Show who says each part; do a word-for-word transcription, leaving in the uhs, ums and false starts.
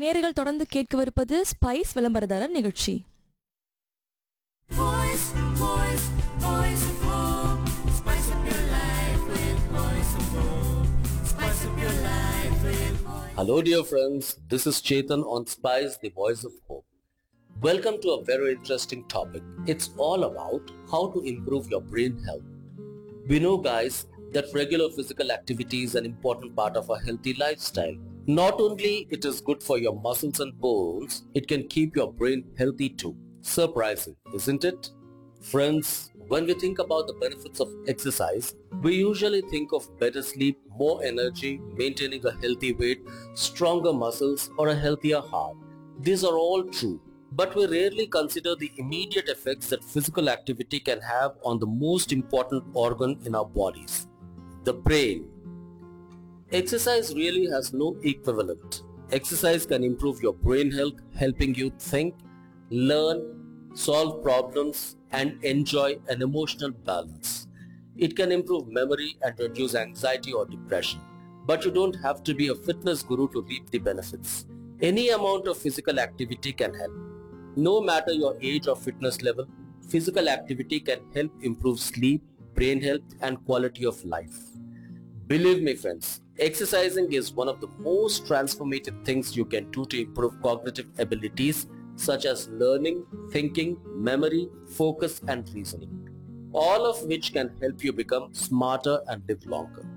Speaker 1: நேயர்கள் தொடர்ந்து கேட்கவிருப்பது ஸ்பைஸ் விளம்பரதாரர் நிகழ்ச்சி.
Speaker 2: Voice, voice, voice of hope. Spice up your life with voice of hope. Spice up your life with voice.
Speaker 3: Hello dear friends, this is Chetan on Spice, the Voice of Hope. Welcome to a very interesting topic. It's all about how to improve your brain health. We know guys that regular physical activity is an important part of a healthy lifestyle. Not only it is good for your muscles and bones, it can keep your brain healthy too. Surprising, isn't it? Friends, when we think about the benefits of exercise, we usually think of better sleep, more energy, maintaining a healthy weight, stronger muscles, or a healthier heart. These are all true, but we rarely consider the immediate effects that physical activity can have on the most important organ in our bodies, the brain. Exercise really has no equivalent. Exercise can improve your brain health, helping you think, learn, solve problems, and enjoy an emotional balance. It can improve memory and reduce anxiety or depression. But you don't have to be a fitness guru to reap the benefits. Any amount of physical activity can help. No matter your age or fitness level, physical activity can help improve sleep, brain health, and quality of life. Believe me friends, exercising is one of the most transformative things you can do to improve cognitive abilities such as learning, thinking, memory, focus, and reasoning, all of which can help you become smarter and live longer.